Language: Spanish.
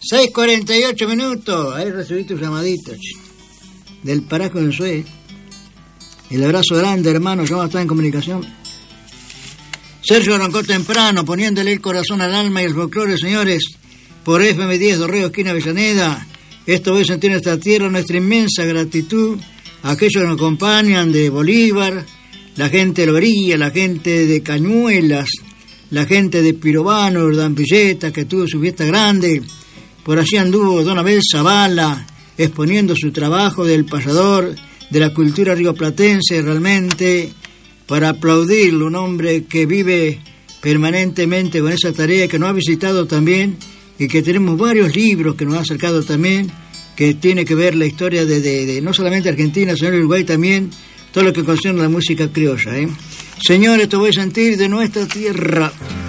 6:48 minutos. Ahí recibí tus llamaditos del Paraco de Sue. El abrazo grande, hermano. Ya está en comunicación. Sergio arrancó temprano, poniéndole el corazón al alma y el folclore, señores. Por FM10 Dorrego, esquina Avellaneda. Esto voy a sentir en esta tierra nuestra inmensa gratitud a aquellos que nos acompañan de Bolívar, la gente de Lobería, la gente de Cañuelas, la gente de Pirobano, Urdampilleta, que tuvo su fiesta grande. Por allí anduvo don Abel Zavala, exponiendo su trabajo del payador, de la cultura rioplatense, realmente, para aplaudirlo, un hombre que vive permanentemente con esa tarea, que nos ha visitado también, y que tenemos varios libros que nos ha acercado también, que tiene que ver la historia de no solamente Argentina, sino Uruguay también, todo lo que concierne a la música criolla, Señores, te voy a sentir de nuestra tierra.